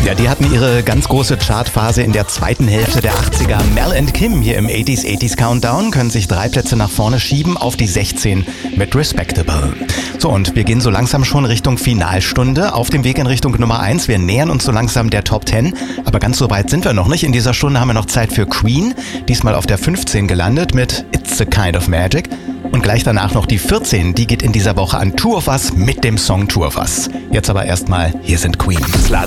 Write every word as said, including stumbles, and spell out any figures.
Ja, die hatten ihre ganz große Chartphase in der zweiten Hälfte der achtziger. Mel and Kim hier im achtziger achtziger Countdown können sich drei Plätze nach vorne schieben auf die sechzehn mit Respectable. So, und wir gehen so langsam schon Richtung Finalstunde, auf dem Weg in Richtung Nummer eins. Wir nähern uns so langsam der Top zehn, aber ganz so weit sind wir noch nicht. In dieser Stunde haben wir noch Zeit für Queen, diesmal auf der fünfzehn gelandet mit It's a Kind of Magic. Und gleich danach noch die vierzehn, die geht in dieser Woche an Two of Us mit dem Song Two of Us. Jetzt aber erstmal, hier sind Queen. Platz